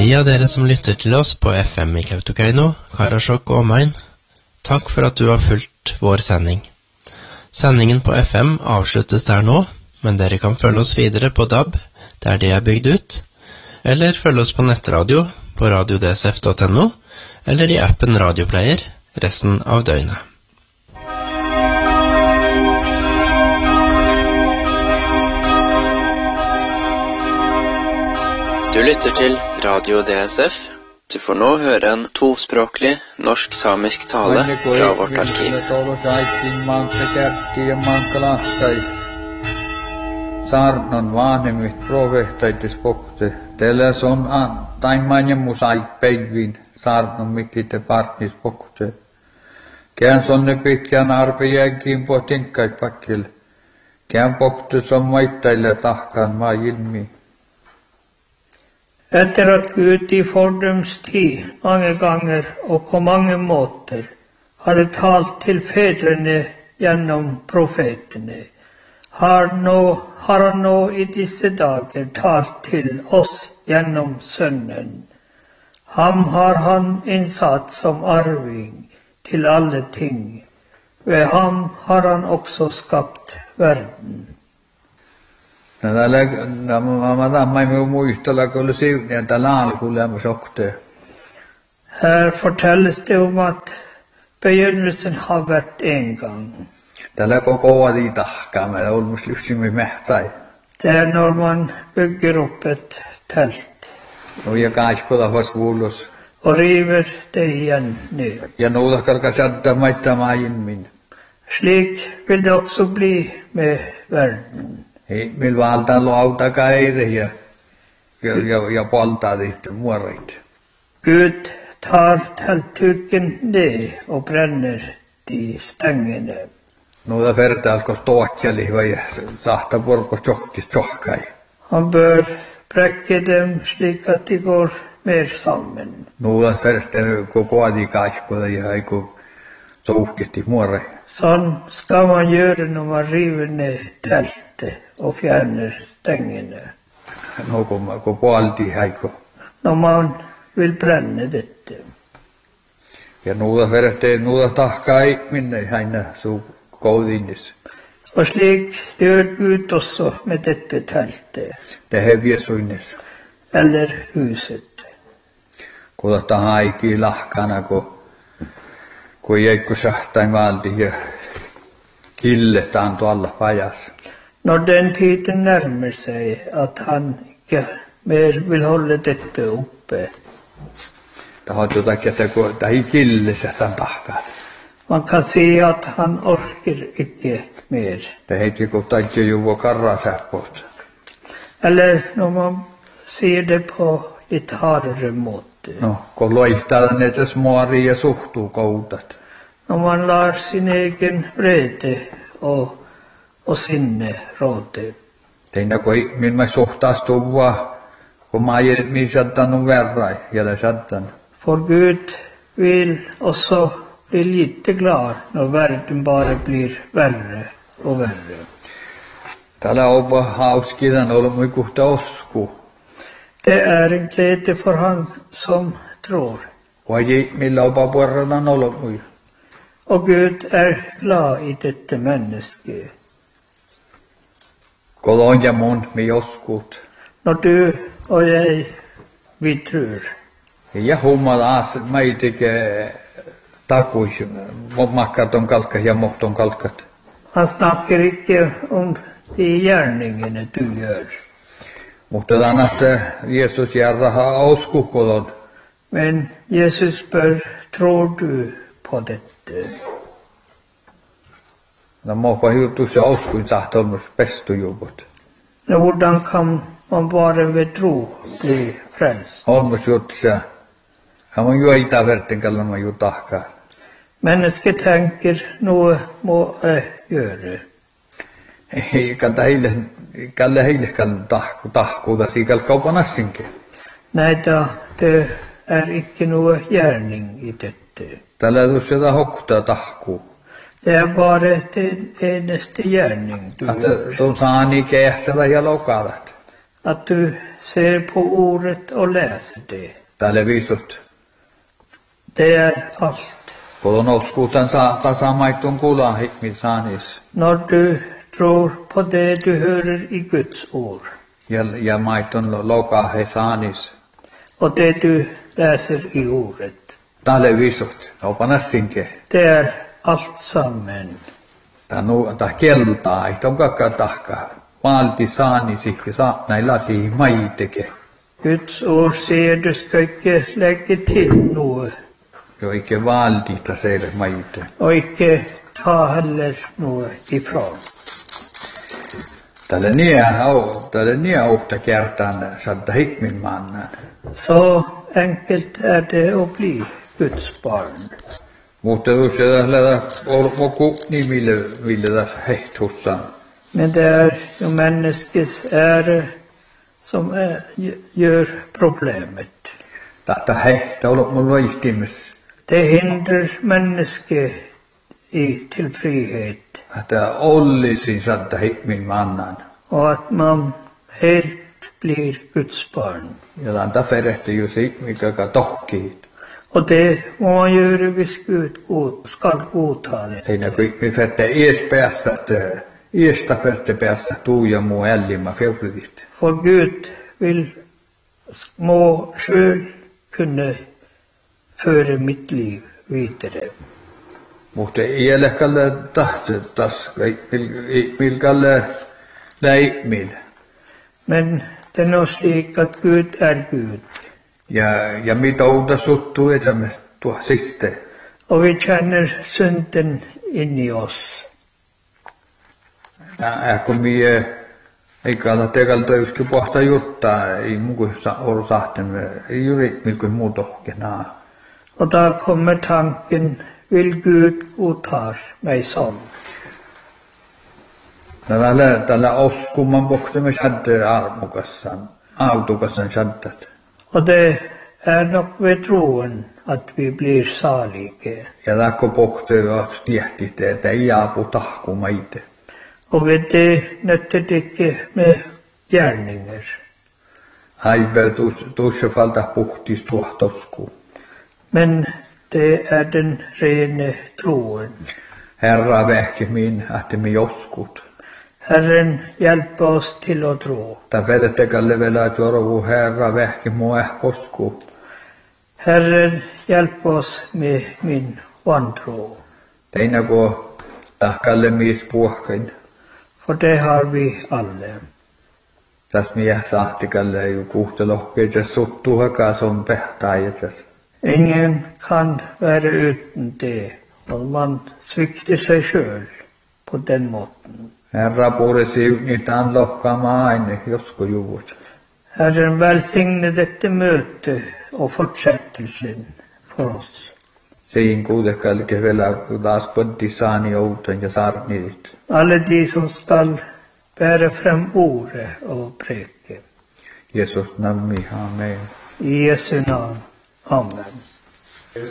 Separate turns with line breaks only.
De av dere som lytter til oss på FM i Kautokeino, Karasjok og omegn, takk for at du har fulgt vår sending. Sendingen på FM avsluttes der nå, men dere kan følge oss videre på DAB, der de er bygd ut, eller følge oss på nettradio på radiodsf.no, eller i appen Radioplayer resten av døgnet. Du lytter til Radio DSF. Du får nå høre en tospråklig norsk-samisk tale fra vårt arkiv.
Saarnon vanhemmit profeetaitis pokte. Teles on taimanjemus päivin saarnon mikite partnis pokte. Kään sonne pitkään arpejäkin po tinkkait pakkil. Kään pokte som maittaille tahkaan maa ilmi.
Etter at Gud i fordums tid mange ganger og på mange måter hadde talt til fedrene gjennom profetene, har han nå i disse dager talt til oss gjennom Sønnen. Ham har han innsatt som arving til alle ting. Ved ham har han også skapt verden. Her fortelles det om at begynnelsen har vært en gang. Det er når man bygger opp et telt og river det igjen ned. Slik vil det også bli med verden.
Mil valta lauta kaire ja polta dit muorit.
Gud tar teltduken ned og brenner de stengene.
Nuuta vertaalko stoakkeli vai sahta porko tjokkis tjokkai.
Han bør brekke dem slik at de går mer sammen.
Nuuta vertaalko koko adi kaikko ja aiku tjokkis muore.
Sånn skal man gjøre når man river ned teltet og fjerner stengene. Når man vil brenne dette. Og slik gjør Gud også med dette teltet. Eller huset.
Kun jäikku sahtain valti ja killetaan tuolla pajas.
Når den tiden nærmer seg at han ikke mer vil holde dette oppe. Man kan si at han orker ikke mer. Eller når man sier det på litt hardere måte.
No, kun loihtaa näitä smuaria suhtuu koutat.
Når man lar sin egen vrede og sinne råde.
Teinä kui minä suhtaastuu vaan, kun mä ei sattanut verran, ja sattan.
For Gud vil også bli lite glad når verden bare blir verre og verre.
Täällä on hauskidan ollut mui kuhta osku.
Det er en glede for han som tror. Og Gud er glad i dette mennesket. Når du og jeg, vi tror. Han snakker ikke om de gjerningene du gjør.
Mutta Jesus järraha uskukodon.
Men Jesus spør, tror du på dette?
No mohpa jutussa uskuin sahtomus pestujubut.
No, hvordan kan man bare ved tro bli frelst?
Olmus jutsa. Han jo ei taverten kallama jutahka.
Mennesket tenker noe må jeg gjøre.
Kalle heille kan tahkuuda sikal kaupanassinke.
Nei da, det er ikke noe gjerning i dette.
Tällä tuossa hokkuta tahkuu.
Det er bare den eneste gjerning du gjør.
At du saani kehtellä ja lokalat.
At du ser på ordet och läser det.
Tälle viisut.
Det är allt.
Kodon oskuutan saattaa samaitun kula hikmin saanis.
När du tror på det du hör i Guds ord
Ja maitun loka he saanis.
och det du läser i ordet.
Tälle viisut. Opanassinke.
Det är allt samman.
Tää keltaa. Ei ton kakka tahka. Valti saanisi ja saa näilasi maiteke.
Guds ord säger du ska inte lägga till något
Jo ikke valdita seille maite.
och inte ta heller något ifrån.
Tälle nia ohta kertaan saattaa hikmin mannan.
Så enkelt är det att bli Guds barn.
Mutta jos lähdä olkoon nimille tässä hehtussa.
Men det är ju människors ära som gör problemet.
Tätä hehtä ollut mun vaihtimis.
Det hindrar människor till frihet
Että olisi saattaa hikmin mannan.
och att man helt blir Guds barn.
Ja tämä ferehti just mikä tohkii.
Och det må man göra hvis Gud skall godta det.
Siinä vi fette ees päässä, että eesta perte päässä tuuja muu ällimä februarist.
För Gud vill må själv kunna föra mitt liv vidare.
Mutta ei ole kalle tahti taas, mil kalle läimil.
Men det är nog slik att Gud är Gud.
Ja mitä outa suttuu etämästä tuo siste.
Och vi känner synden in i oss.
Kun mie ei kalla tekalta yskin pohta juttaa, ei mukuissa ole sahtemme, ei juuri milkuin muu tohkenaa.
Och då kommer tanken, vill Gud godta mig som?
Tällä oskuman pohtamme sadde armukassan, autukassan saddat.
Och det är nog vid troen att vi blir saliga.
Ja läkko pohtaa tiehti, että ei jaapu tahku maite.
Och vid det nötter det inte med gärningar.
Aive tuossa falta puhtis tuohtosku.
Men det är den rene troen.
Herra vähki min, että mi joskut.
Herren hjälper oss till att tro.
Ta vedetekalle vielä tuoru herra vähki mua ehposku.
Herren hjälper oss med min vantro.
Teina kun tahkalle mies puhkain.
För det har vi alla.
Täs mie sahtikalle ju kuhtelohkeet ja suttuu hakaa som pehtaajatas.
Ingen kan vara utan det. Och man sviktar sig själv på den måten.
Herra puolesi niitä lohkaamaan aina, josko juut.
Herren välsigne detta möte och fortsättelsen för oss.
Siin kuitenkin vielä taas pötti saani outan ja sarnit.
Alla de som skall bära fram ordet och preke.
Jesus namni, amen.
I Jesu namn. Amen.